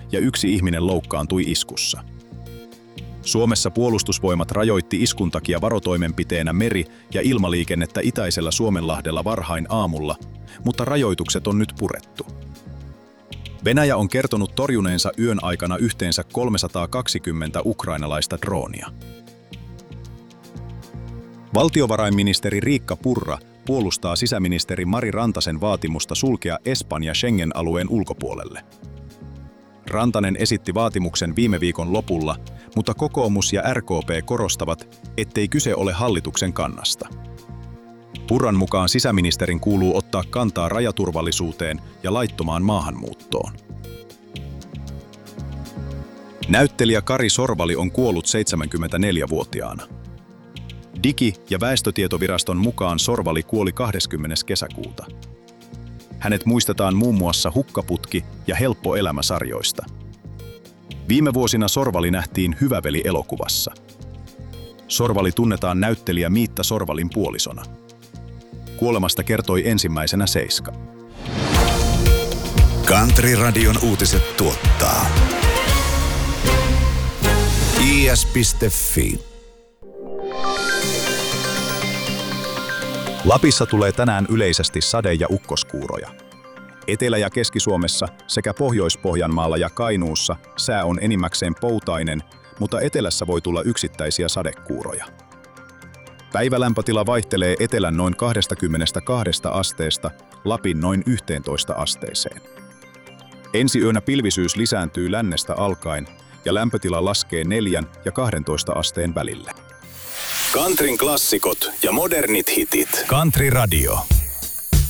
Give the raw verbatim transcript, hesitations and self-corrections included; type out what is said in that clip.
ja yksi ihminen loukkaantui iskussa. Suomessa puolustusvoimat rajoitti iskun takia varotoimenpiteenä meri- ja ilmaliikennettä itäisellä Suomenlahdella varhain aamulla, mutta rajoitukset on nyt purettu. Venäjä on kertonut torjuneensa yön aikana yhteensä kolmesataakaksikymmentä ukrainalaista droonia. Valtiovarainministeri Riikka Purra puolustaa sisäministeri Mari Rantasen vaatimusta sulkea Espanja Schengen-alueen ulkopuolelle. Rantanen esitti vaatimuksen viime viikon lopulla, mutta kokoomus ja R K P korostavat, ettei kyse ole hallituksen kannasta. Purran mukaan sisäministerin kuuluu ottaa kantaa rajaturvallisuuteen ja laittomaan maahanmuuttoon. Näyttelijä Kari Sorvali on kuollut seitsemänkymmentäneljävuotiaana. Digi- ja väestötietoviraston mukaan Sorvali kuoli kahdeskymmenes kesäkuuta. Hänet muistetaan muun muassa Hukkaputki- ja Helppo elämä-sarjoista. Viime vuosina Sorvali nähtiin Hyvä veli-elokuvassa. Sorvali tunnetaan näyttelijä Miitta Sorvalin puolisona. Kuolemasta kertoi ensimmäisenä Seiska. Country-radion uutiset tuottaa i s piste f i. Lapissa tulee tänään yleisesti sade- ja ukkoskuuroja. Etelä- ja Keski-Suomessa sekä Pohjois-Pohjanmaalla ja Kainuussa sää on enimmäkseen poutainen, mutta etelässä voi tulla yksittäisiä sadekuuroja. Päivälämpötila vaihtelee etelän noin kaksikymmentäkaksi asteesta Lapin noin yhteentoista asteeseen. Ensi yönä pilvisyys lisääntyy lännestä alkaen ja lämpötila laskee neljän ja kahdentoista asteen välille. Countryn klassikot ja modernit hitit. Country Radio.